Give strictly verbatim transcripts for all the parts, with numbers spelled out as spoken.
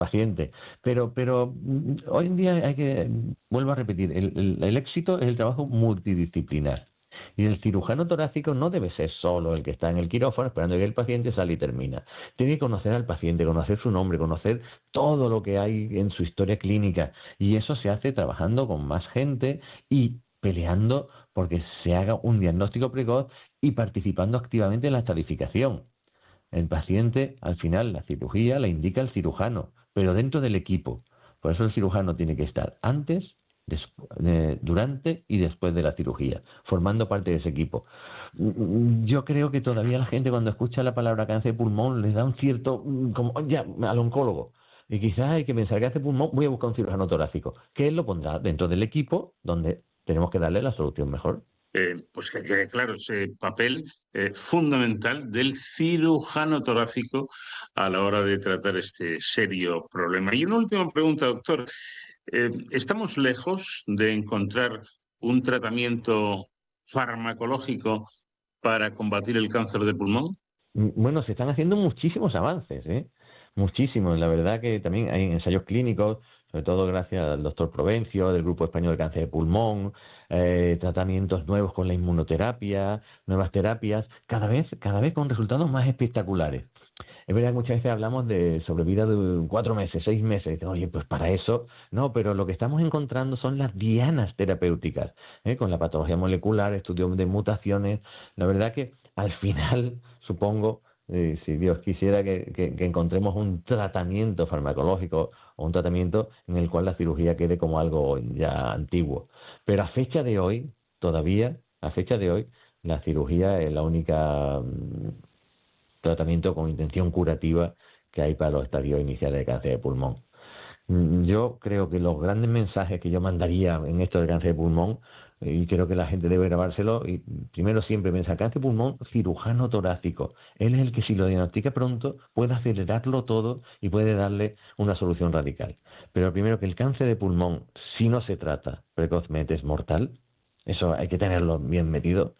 paciente. Pero, pero mm, hoy en día hay que, vuelvo a repetir, el, el- el éxito es el trabajo multidisciplinar. Y el cirujano torácico no debe ser solo el que está en el quirófano esperando que el paciente sale y termina. Tiene que conocer al paciente, conocer su nombre, conocer todo lo que hay en su historia clínica. Y eso se hace trabajando con más gente y peleando porque se haga un diagnóstico precoz y participando activamente en la estadificación. El paciente, al final, la cirugía la indica el cirujano, pero dentro del equipo. Por eso el cirujano tiene que estar antes, despu- eh, durante y después de la cirugía, formando parte de ese equipo. Mm, mm, Yo creo que todavía la gente cuando escucha la palabra cáncer de pulmón les da un cierto, mm, como, ya, al oncólogo. Y quizás hay que pensar que hace pulmón, voy a buscar un cirujano torácico, que él lo pondrá dentro del equipo donde tenemos que darle la solución mejor. Eh, pues que quede claro ese papel eh, fundamental del cirujano torácico a la hora de tratar este serio problema. Y una última pregunta, doctor. Eh, ¿estamos lejos de encontrar un tratamiento farmacológico para combatir el cáncer de pulmón? Mm, Bueno, se están haciendo muchísimos avances, ¿eh? Muchísimos. La verdad que también hay ensayos clínicos, sobre todo gracias al doctor Provencio, del Grupo Español de Cáncer de Pulmón, eh, tratamientos nuevos con la inmunoterapia, nuevas terapias, cada vez, cada vez con resultados más espectaculares. Es verdad que muchas veces hablamos de sobrevida de cuatro meses, seis meses. Dicen, oye, pues para eso, no, pero lo que estamos encontrando son las dianas terapéuticas, ¿eh? Con la patología molecular, estudios de mutaciones. La verdad que al final, supongo, eh, si Dios quisiera que, que- que encontremos un tratamiento farmacológico o un tratamiento en el cual la cirugía quede como algo ya antiguo. Pero a fecha de hoy, todavía, a fecha de hoy, la cirugía es la única mm, tratamiento con intención curativa que hay para los estadios iniciales de cáncer de pulmón. Mm, Yo creo que los grandes mensajes que yo mandaría en esto del cáncer de pulmón, eh, y creo que la gente debe grabárselo, y primero siempre pensar, cáncer de pulmón, cirujano torácico. Él es el que si lo diagnostica pronto puede acelerarlo todo y puede darle una solución radical. Pero primero que el cáncer de pulmón, si no se trata precozmente, es mortal. Eso hay que tenerlo bien metido.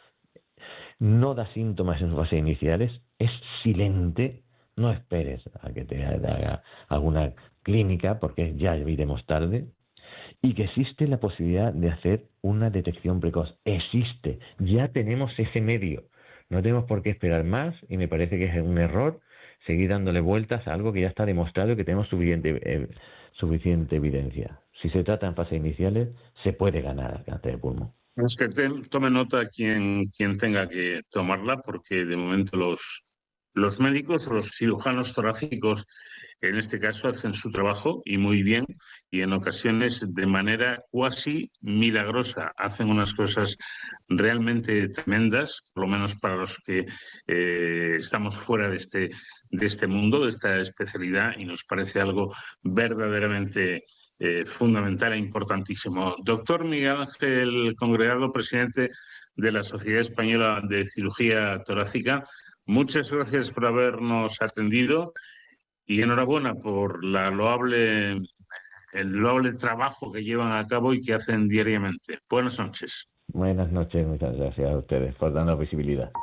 No da síntomas en sus fases iniciales, es silente, no esperes a que te haga alguna clínica porque ya iremos tarde, y que existe la posibilidad de hacer una detección precoz. Existe, ya tenemos ese medio, no tenemos por qué esperar más y me parece que es un error seguir dándole vueltas a algo que ya está demostrado y que tenemos suficiente, eh, suficiente evidencia. Si se trata en fases iniciales, se puede ganar el cáncer de pulmón. Es que te- tome nota quien, quien tenga que tomarla, porque de momento los, los médicos, los cirujanos torácicos, en este caso, hacen su trabajo y muy bien, y en ocasiones de manera cuasi milagrosa. Hacen unas cosas realmente tremendas, por lo menos para los que eh, estamos fuera de este, de este mundo, de esta especialidad, y nos parece algo verdaderamente eh, fundamental e importantísimo. Doctor Miguel Ángel Congregado, presidente de la Sociedad Española de Cirugía Torácica, muchas gracias por habernos atendido y enhorabuena por la loable, el loable trabajo que llevan a cabo y que hacen diariamente. Buenas noches. Buenas noches, muchas gracias a ustedes por darnos visibilidad.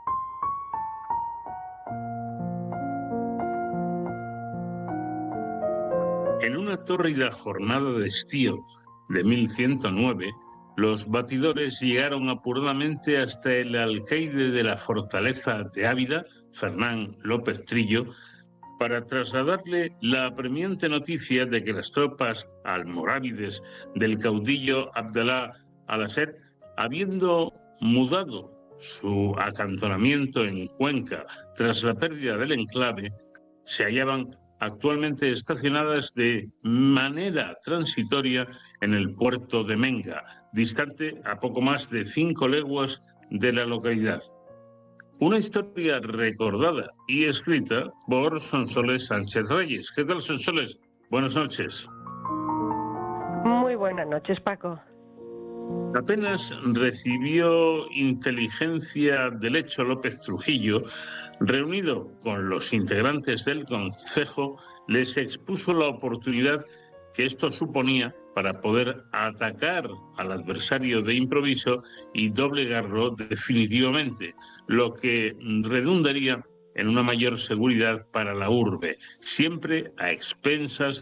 En una tórrida jornada de estío de mil ciento nueve, los batidores llegaron apuradamente hasta el alcaide de la fortaleza de Ávila, Fernán López Trillo, para trasladarle la apremiante noticia de que las tropas almorávides del caudillo Abdalá al-Asad, habiendo mudado su acantonamiento en Cuenca tras la pérdida del enclave, se hallaban actualmente estacionadas de manera transitoria en el puerto de Menga, distante a poco más de cinco leguas de la localidad. Una historia recordada y escrita por Sonsoles Sánchez Reyes. ¿Qué tal, Sonsoles? Buenas noches. Muy buenas noches, Paco. Apenas recibió inteligencia del hecho López Trujillo, reunido con los integrantes del concejo, les expuso la oportunidad que esto suponía para poder atacar al adversario de improviso y doblegarlo definitivamente, lo que redundaría en una mayor seguridad para la urbe, siempre a expensas